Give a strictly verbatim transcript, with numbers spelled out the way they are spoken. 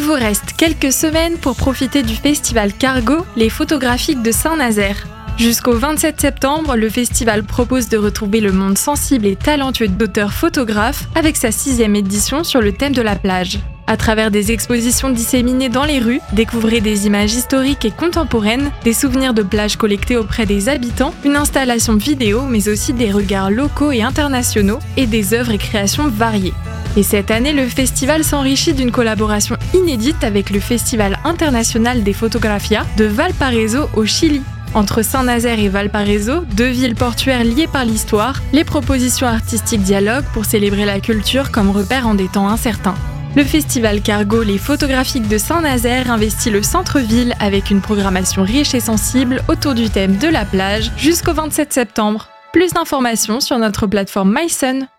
Il vous reste quelques semaines pour profiter du festival Cargo, les photographiques de Saint-Nazaire. Jusqu'au vingt-sept septembre, le festival propose de retrouver le monde sensible et talentueux d'auteurs photographes avec sa sixième édition sur le thème de la plage. À travers des expositions disséminées dans les rues, découvrez des images historiques et contemporaines, des souvenirs de plage collectés auprès des habitants, une installation vidéo, mais aussi des regards locaux et internationaux et des œuvres et créations variées. Et cette année, le festival s'enrichit d'une collaboration inédite avec le Festival international des Fotografias de Valparaiso au Chili. Entre Saint-Nazaire et Valparaiso, deux villes portuaires liées par l'histoire, les propositions artistiques dialoguent pour célébrer la culture comme repère en des temps incertains. Le festival Cargo, les photographiques de Saint-Nazaire investit le centre-ville avec une programmation riche et sensible autour du thème de la plage jusqu'au vingt-sept septembre. Plus d'informations sur notre plateforme MySun.